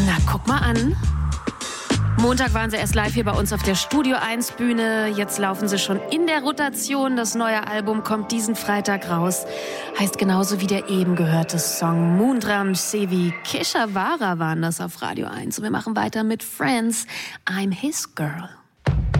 Na, guck mal an. Montag waren sie erst live hier bei uns auf der Studio 1 Bühne. Jetzt laufen sie schon in der Rotation. Das neue Album kommt diesen Freitag raus. Heißt genauso wie der eben gehörte Song Moondram Sevi Keshavara waren das auf Radio 1. Und wir machen weiter mit Friends. I'm His Girl.